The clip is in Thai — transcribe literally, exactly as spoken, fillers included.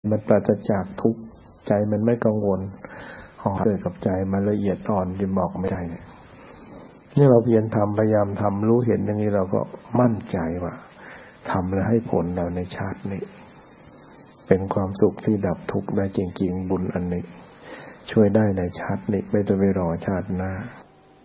มันปราศจากทุกข์ใจมันไม่กังวลห่อเกิดกับใจมันละเอียดอ่อนที่บอกไม่ได้นี่เราเพียรทำพยายามทำรู้เห็นอย่างนี้เราก็มั่นใจว่าทำแล้วให้ผลเราในชาตินี้เป็นความสุขที่ดับทุกข์ได้จริงๆบุญอันนี้ช่วยได้ในชาตินี้ไม่ต้องไปรอชาติหน้า